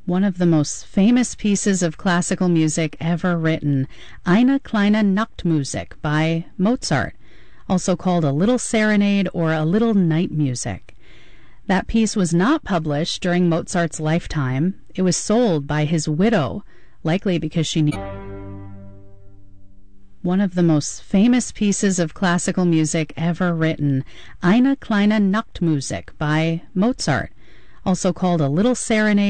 One of the most famous pieces of classical music ever written, Eine kleine Nachtmusik by Mozart, also called a little serenade or a little night music. That piece was not published during Mozart's lifetime. It was sold by his widow, likely because she needed. One of the most famous pieces of classical music ever written, Eine kleine Nachtmusik by Mozart, also called a little serenade